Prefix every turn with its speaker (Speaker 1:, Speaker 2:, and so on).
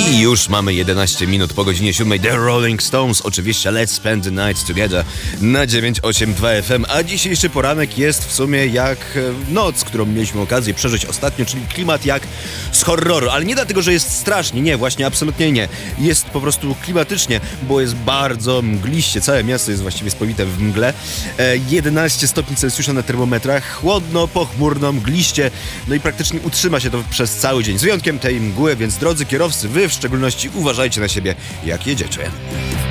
Speaker 1: I już mamy 11 minut po godzinie 7. The Rolling Stones, oczywiście Let's Spend the Night Together na 982 FM, a dzisiejszy poranek jest w sumie jak noc, którą mieliśmy okazję przeżyć ostatnio, czyli klimat jak z horroru, ale nie dlatego, że jest strasznie, nie, właśnie absolutnie nie. Jest po prostu klimatycznie, bo jest bardzo mgliście, całe miasto jest właściwie spowite w mgle. 11 stopni Celsjusza na termometrach, chłodno, pochmurno, mgliście, no i praktycznie utrzyma się to przez cały dzień, z wyjątkiem tej mgły, więc drodzy kierowcy, wy w szczególności uważajcie na siebie, jak jedziecie.